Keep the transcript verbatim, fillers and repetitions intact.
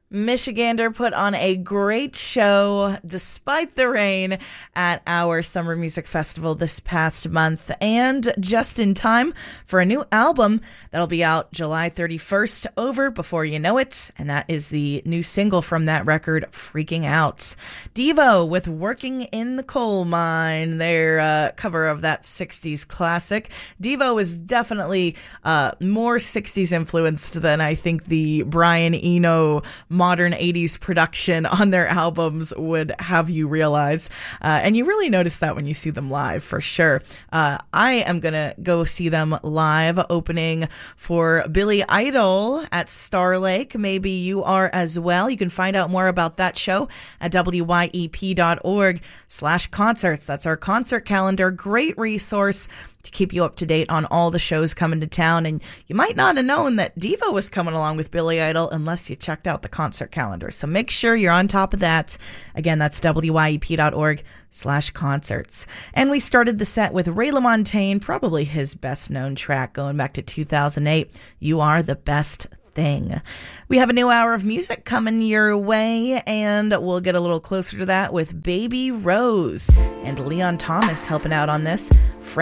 Michigander put on a great show despite the rain at our Summer Music Festival this past month, and just in time for a new album that'll be out July thirty-first, Over Before You Know It, and that is the new single from that record, Freaking Out. Devo with Working in the Coal Mine, their uh, cover of that sixties classic. Devo is definitely uh, more sixties influenced than I think the Brian Eno modern eighties production on their albums would have you realize. Uh, and you really notice that when you see them live, for sure. Uh, I am going to go see them live opening for Billy Idol at Star Lake. Maybe you are as well. You can find out more about that show at W Y E P dot org slash concerts. That's our concert calendar. Great resource to keep you up to date on all the shows coming to town. And you might not have known that Devo was coming along with Billy Idol unless you checked out the concert calendar. So make sure you're on top of that. Again, that's W Y E P dot org slash concerts. And we started the set with Ray LaMontagne, probably his best known track going back to two thousand eight, You Are the Best Thing. We have a new hour of music coming your way, and we'll get a little closer to that with Baby Rose and Leon Thomas helping out on this.